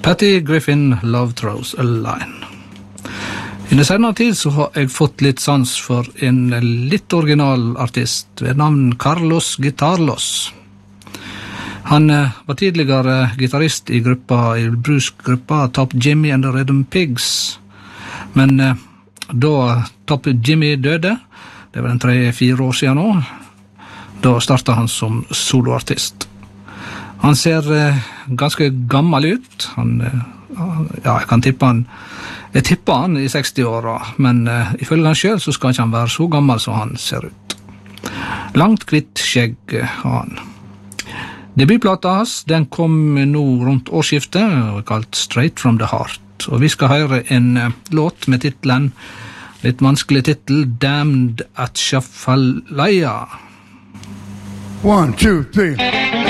Patty Griffin, Love Throws a Line. I den senere tid så har jeg fått litt sans for en litt original artist ved navn Carlos Guitarlos. Han var tidligere gitarrist i bluesgruppa Top Jimmy and the Rhythm Pigs. Men da Top Jimmy døde, det var 3-4 år siden nå, da startet han som soloartist. Han ser ganske gammel ut. Jeg kan tippe han. Jeg tipper han i 60-åra, men ifølge han selv så skal ikke han være så gammel som han ser ut. Langt hvitt skjegg har han. Debutplata hans, den kom nå rundt årsskiftet, og er kalt Straight from the Heart. Og vi skal høre en låt med titlen, litt vanskelig titel, Damned at Shafalaya. 1, 2, 3